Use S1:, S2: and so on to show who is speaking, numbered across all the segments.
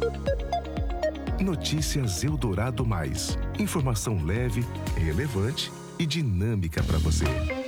S1: Notícias Eldorado Mais. Informação leve, relevante e dinâmica para você.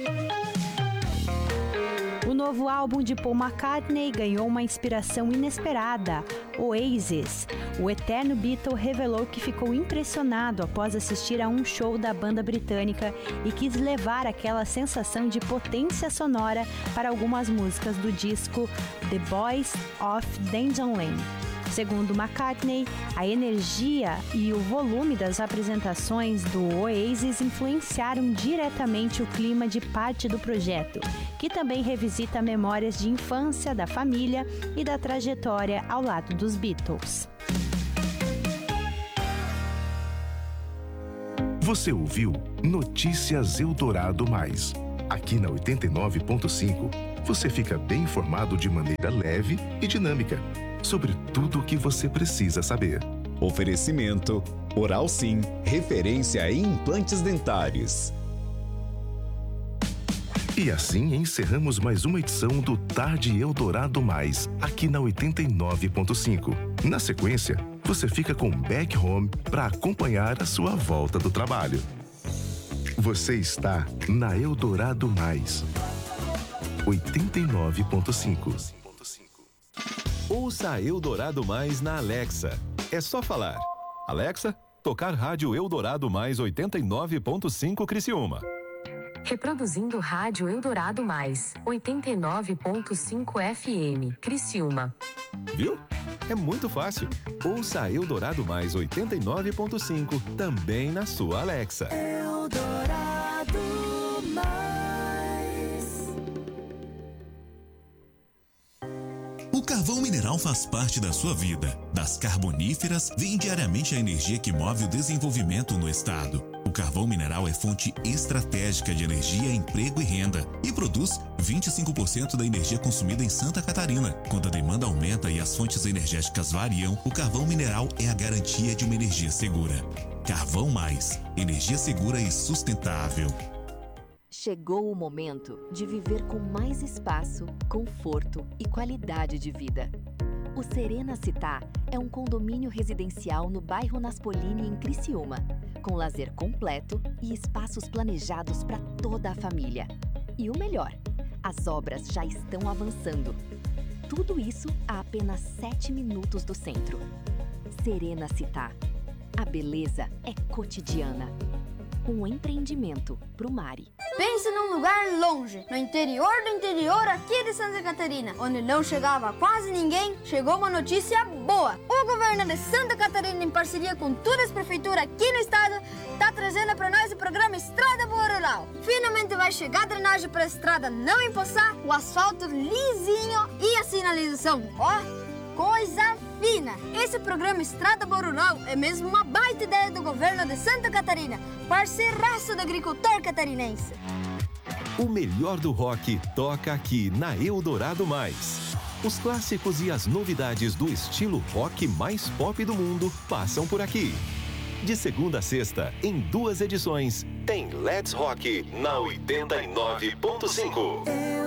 S2: O novo álbum de Paul McCartney ganhou uma inspiração inesperada, Oasis. O eterno Beatle revelou que ficou impressionado após assistir a um show da banda britânica e quis levar aquela sensação de potência sonora para algumas músicas do disco The Boys of Dandelion Lane. Segundo McCartney, a energia e o volume das apresentações do Oasis influenciaram diretamente o clima de parte do projeto, que também revisita memórias de infância da família e da trajetória ao lado dos Beatles.
S1: Você ouviu Notícias Eldorado Mais. Aqui na 89.5, você fica bem informado de maneira leve e dinâmica sobre tudo o que você precisa saber.
S3: Oferecimento Oral Sim, referência em implantes dentários.
S1: E assim encerramos mais uma edição do Tarde Eldorado Mais, aqui na 89.5. Na sequência, você fica com Back Home para acompanhar a sua volta do trabalho. Você está na Eldorado Mais, 89.5.
S4: Ouça Eldorado Mais na Alexa. É só falar: Alexa, tocar rádio Eldorado Mais 89.5 Criciúma.
S5: Reproduzindo rádio Eldorado Mais 89.5 FM Criciúma.
S4: Viu? É muito fácil. Ouça Eldorado Mais 89.5 também na sua Alexa.
S6: Eldorado Mais.
S7: O carvão mineral faz parte da sua vida. Das carboníferas vem diariamente a energia que move o desenvolvimento no estado. O carvão mineral é fonte estratégica de energia, emprego e renda e produz 25% da energia consumida em Santa Catarina. Quando a demanda aumenta e as fontes energéticas variam, o carvão mineral é a garantia de uma energia segura. Carvão Mais, energia segura e sustentável.
S8: Chegou o momento de viver com mais espaço, conforto e qualidade de vida. O Serena Citá é um condomínio residencial no bairro Naspolini, em Criciúma, com lazer completo e espaços planejados para toda a família. E o melhor, as obras já estão avançando. Tudo isso a apenas 7 minutos do centro. Serena Citá. A beleza é cotidiana. Um empreendimento pro Mari.
S9: Pense num lugar longe, no interior do interior aqui de Santa Catarina, onde não chegava quase ninguém. Chegou uma notícia boa. O governo de Santa Catarina, em parceria com todas as prefeituras aqui no estado, está trazendo para nós o programa Estrada Boa Rural. Finalmente vai chegar a drenagem para a estrada não empoçar, o asfalto lisinho e a sinalização. Ó, coisa fina! Esse programa Estrada Boa Rural é mesmo uma baita ideia do governo de Santa Catarina, parceiraço do agricultor catarinense.
S4: O melhor do rock toca aqui na Eldorado Mais. Os clássicos e as novidades do estilo rock mais pop do mundo passam por aqui. De segunda a sexta, em 2 edições, tem Let's Rock na 89.5.